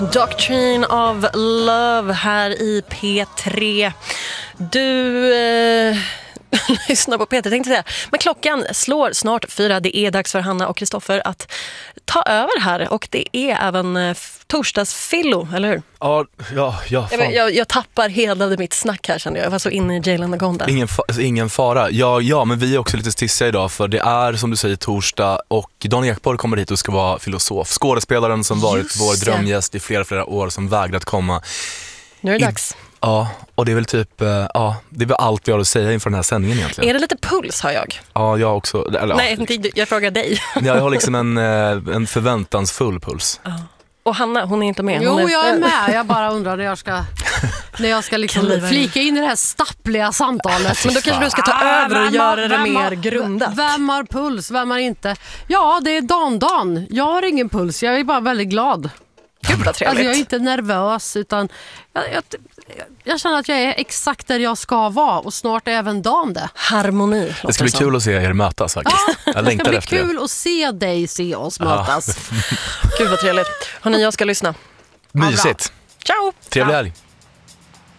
Doctrine of Love här i P3. Du lyssnar på P3, tänkte säga. Men klockan slår snart 4. Det är dags för Hanna och Kristoffer att ta över här. Och det är även torsdagsfillo, eller hur? Ja, fan. Jag tappar hela mitt snack här, kände jag. Jag var så inne i Jalen Agonda. Ingen fara. Ja, men vi är också lite stissiga idag, för det är, som du säger, torsdag och Dan Ekborg kommer hit och ska vara filosof. Skådespelaren som varit vår drömgäst i flera år, som vägrat komma. Nu är det dags. Ja, och det är väl typ, det är väl allt vi har att säga inför den här sändningen egentligen. Är det lite puls, har jag? Ja, jag också. Eller, nej, jag frågar dig. Jag har liksom en förväntansfull puls. Och Hanna, hon är inte med. Jo, jag är med. Jag bara undrar när jag ska liksom flika in i det här stappliga samtalet. Men då kanske du ska ta över och göra det mer grundat. Vem har puls? Vem har inte? Ja, det är Dan. Jag har ingen puls. Jag är bara väldigt glad. Gud vad trevligt. Alltså, jag är inte nervös, utan jag känner att jag är exakt där jag ska vara, och snart är även Dan det. Harmoni. Det ska bli kul att se er mötas faktiskt. Jag längtar efter det. Det ska bli kul att se oss mötas. Gud vad trevligt. Hörrni, jag ska lyssna. Mysigt. Ciao. Trevlig helg.